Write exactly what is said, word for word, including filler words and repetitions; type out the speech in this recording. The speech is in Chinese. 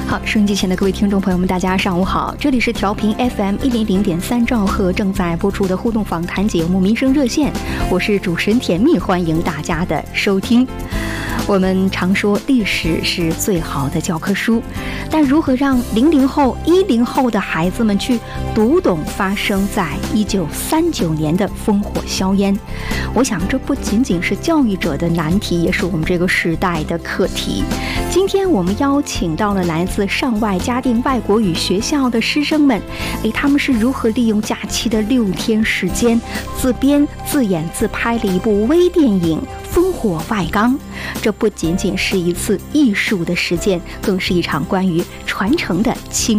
好，收音机前的各位听众朋友们，大家上午好，这里是调频 F M 一零零点三兆赫正在播出的互动访谈节目《民生热线》，我是主持人甜蜜，欢迎大家的收听。我们常说历史是最好的教科书，但如何让零零后、一零后的孩子们去读懂发生在一九三九年的烽火硝烟？我想这不仅仅是教育者的难题，也是我们这个时代的课题。今天我们邀请到了来自上外嘉定外国语学校的师生们，诶，他们是如何利用假期的六天时间，自编自演自拍了一部微电影《烽火外纲》。这不仅仅是一次艺术的实践，更是一场关于传承的亲